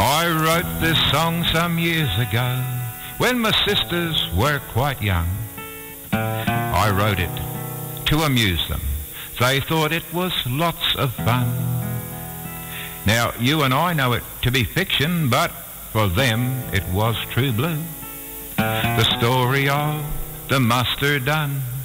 I wrote this song some years ago when my sisters were quite young. I wrote it to amuse them. They thought it was lots of fun. Now, you and I know it to be fiction, but for them it was true blue. The story of the mustard done